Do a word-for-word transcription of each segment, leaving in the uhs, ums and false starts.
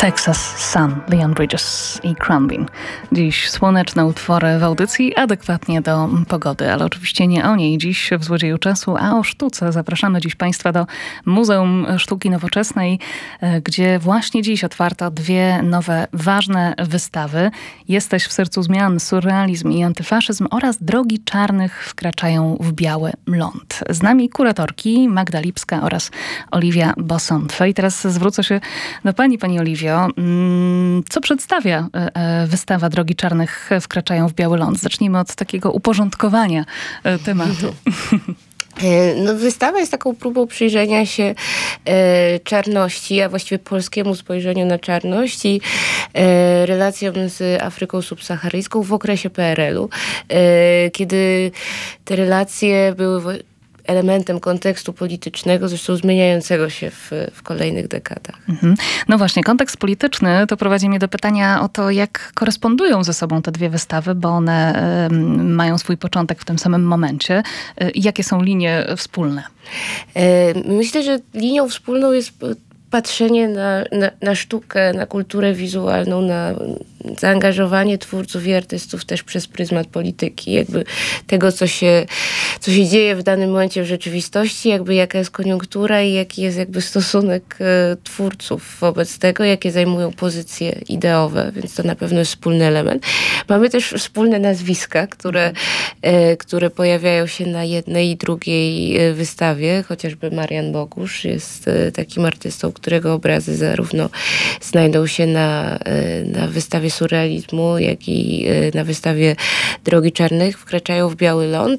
Texas Sun, Leon Bridges i Crumbin. Dziś słoneczne utwory w audycji adekwatnie do pogody, ale oczywiście nie o niej dziś w Złodzieju Czasu, a o sztuce. Zapraszamy dziś Państwa do Muzeum Sztuki Nowoczesnej, gdzie właśnie dziś otwarto dwie nowe, ważne wystawy. Jesteś w sercu zmian, surrealizm i antyfaszyzm oraz Drogi czarnych wkraczają w biały ląd. Z nami kuratorki Magda Lipska oraz Oliwia Bosątwe. I teraz zwrócę się do Pani, Pani Oliwio. Co przedstawia wystawa Drogi czarnych wkraczają w biały ląd? Zacznijmy od takiego uporządkowania tematu. No, wystawa jest taką próbą przyjrzenia się e, czarności, a właściwie polskiemu spojrzeniu na czarność i e, relacjom z Afryką subsaharyjską w okresie P R L u, e, kiedy te relacje były elementem kontekstu politycznego, zresztą zmieniającego się w, w kolejnych dekadach. Mhm. No właśnie, kontekst polityczny to prowadzi mnie do pytania o to, jak korespondują ze sobą te dwie wystawy, bo one y, mają swój początek w tym samym momencie. Y, jakie są linie wspólne? Myślę, że linią wspólną jest patrzenie na, na, na sztukę, na kulturę wizualną, na zaangażowanie twórców i artystów też przez pryzmat polityki. Jakby tego, co się, co się dzieje w danym momencie w rzeczywistości, jakby jaka jest koniunktura i jaki jest jakby stosunek e, twórców wobec tego, jakie zajmują pozycje ideowe, więc to na pewno jest wspólny element. Mamy też wspólne nazwiska, które, e, które pojawiają się na jednej i drugiej wystawie, chociażby Marian Bogusz jest e, takim artystą, którego obrazy zarówno znajdą się na, na wystawie surrealizmu, jak i na wystawie Drogi czarnych wkraczają w biały ląd.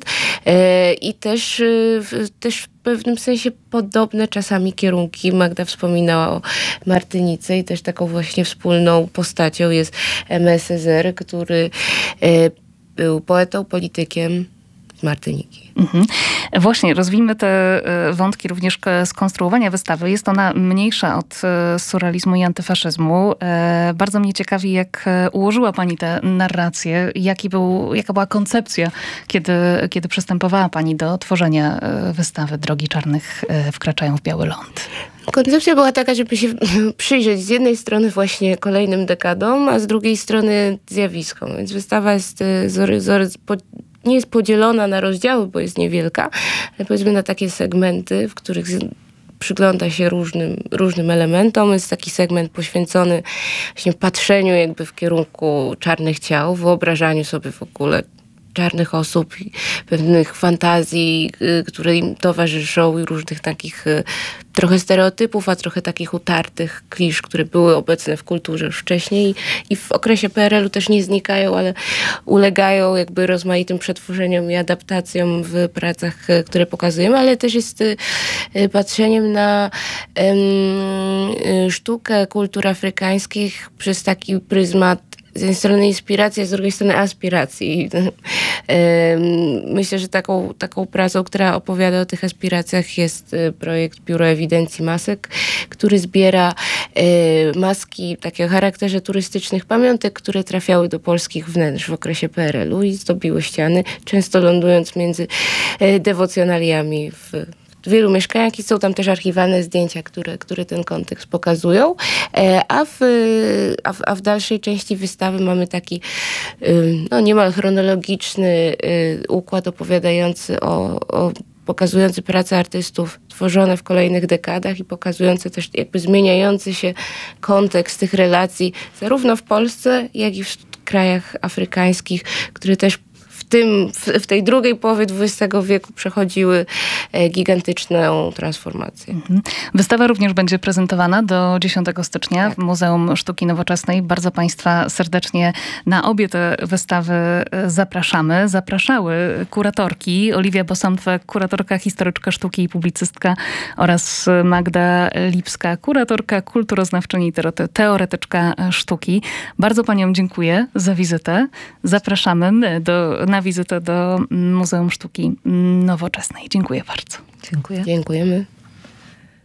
I też, też w pewnym sensie podobne czasami kierunki. Magda wspominała o Martynice i też taką właśnie wspólną postacią jest Aimé Césaire, który był poetą, politykiem z Martyniki. Mhm. Właśnie, rozwijmy te wątki również skonstruowania wystawy. Jest ona mniejsza od surrealizmu i antyfaszyzmu. Bardzo mnie ciekawi, jak ułożyła Pani tę narrację. Jaki był, jaka była koncepcja, kiedy, kiedy przystępowała Pani do tworzenia wystawy Drogi czarnych wkraczają w biały ląd? Koncepcja była taka, żeby się przyjrzeć z jednej strony właśnie kolejnym dekadom, a z drugiej strony zjawiskom. Więc wystawa jest z, z, po, nie jest podzielona na rozdziały, bo jest niewielka, ale powiedzmy na takie segmenty, w których z, przygląda się różnym, różnym elementom. Jest taki segment poświęcony właśnie patrzeniu jakby w kierunku czarnych ciał, wyobrażaniu sobie w ogóle czarnych osób, pewnych fantazji, które im towarzyszą i różnych takich trochę stereotypów, a trochę takich utartych klisz, które były obecne w kulturze już wcześniej i w okresie P R L u też nie znikają, ale ulegają jakby rozmaitym przetworzeniom i adaptacjom w pracach, które pokazujemy, ale też jest patrzeniem na um, sztukę kultur afrykańskich przez taki pryzmat z jednej strony inspiracji, a z drugiej strony aspiracji. Myślę, że taką, taką pracą, która opowiada o tych aspiracjach, jest projekt Biuro Ewidencji Masek, który zbiera maski takie o charakterze turystycznych pamiątek, które trafiały do polskich wnętrz w okresie P R L u i zdobiły ściany, często lądując między dewocjonaliami w wielu mieszkaniach i są tam też archiwalne zdjęcia, które, które ten kontekst pokazują. A w, a, w, a w dalszej części wystawy mamy taki no, niemal chronologiczny układ opowiadający o, o pokazujący pracę artystów tworzone w kolejnych dekadach i pokazujący też jakby zmieniający się kontekst tych relacji zarówno w Polsce, jak i w krajach afrykańskich, które też w, tym, w, w tej drugiej połowie dwudziestego wieku przechodziły e, gigantyczną transformację. Mhm. Wystawa również będzie prezentowana do dziesiątego stycznia tak. w Muzeum Sztuki Nowoczesnej. Bardzo Państwa serdecznie na obie te wystawy zapraszamy. Zapraszały kuratorki Oliwia Bosątwe, kuratorka, historyczka sztuki i publicystka oraz Magda Lipska, kuratorka, kulturoznawczyni, teoretyczka sztuki. Bardzo Paniom dziękuję za wizytę. Zapraszamy do, na wizytę do Muzeum Sztuki Nowoczesnej. Dziękuję bardzo. Dziękuję. Dziękujemy.